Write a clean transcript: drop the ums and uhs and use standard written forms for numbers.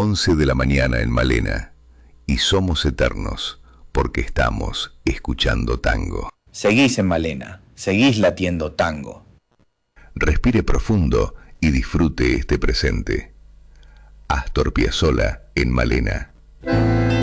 11 de la mañana en Malena, y somos eternos porque estamos escuchando tango. Seguís en Malena, seguís latiendo tango. Respire profundo y disfrute este presente. Astor Piazzolla en Malena.